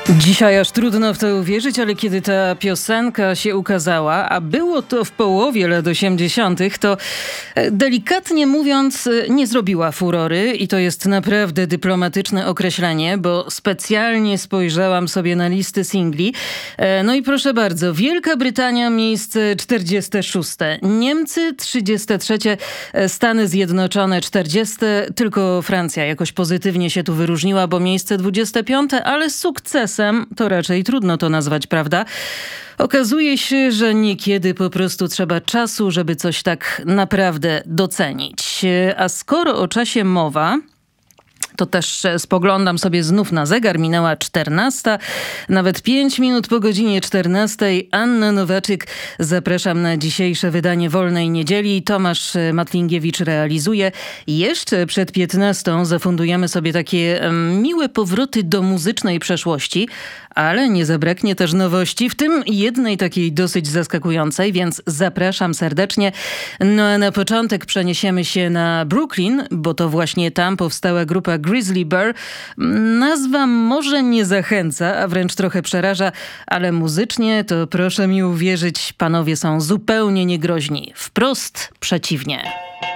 Dzisiaj aż trudno w to uwierzyć, ale kiedy ta piosenka się ukazała, a było to w połowie lat 80., to delikatnie mówiąc nie zrobiła furory i to jest naprawdę dyplomatyczne określenie, bo specjalnie spojrzałam sobie na listy singli. No i proszę bardzo, Wielka Brytania miejsce 46, Niemcy 33, Stany Zjednoczone 40, tylko Francja jakoś pozytywnie się tu wyróżniła, bo miejsce 25, ale sukcesem to raczej trudno to nazwać, prawda? Okazuje się, że niekiedy po prostu trzeba czasu, żeby coś tak naprawdę docenić. A skoro o czasie mowa, to też spoglądam sobie znów na zegar, minęła 14, nawet 5 minut po godzinie 14. Anna Nowaczyk, zapraszam na dzisiejsze wydanie Wolnej Niedzieli. Tomasz Matlingiewicz realizuje. Jeszcze przed 15 zafundujemy sobie takie miłe powroty do muzycznej przeszłości, ale nie zabraknie też nowości, w tym jednej takiej dosyć zaskakującej, więc zapraszam serdecznie. No a na początek przeniesiemy się na Brooklyn, bo to właśnie tam powstała grupa Grizzly Bear. Nazwa może nie zachęca, a wręcz trochę przeraża, ale muzycznie to proszę mi uwierzyć, panowie są zupełnie niegroźni. Wprost przeciwnie.